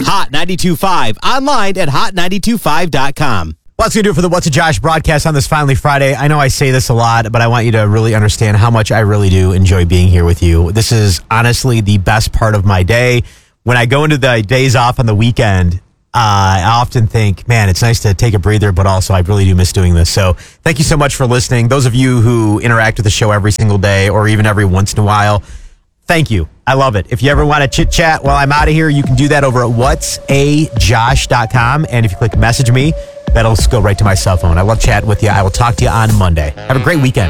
Hot 92.5. Online at hot925.com. Well, that's going to do it for the What's a Josh broadcast on this Finally Friday. I know I say this a lot, but I want you to really understand how much I really do enjoy being here with you. This is honestly the best part of my day. When I go into the days off on the weekend, I often think, man, it's nice to take a breather, but also I really do miss doing this. So thank you so much for listening. Those of you who interact with the show every single day or even every once in a while, thank you. I love it. If you ever want to chit-chat while I'm out of here, you can do that over at whatsajosh.com. And if you click message me, that'll go right to my cell phone. I love chatting with you. I will talk to you on Monday. Have a great weekend.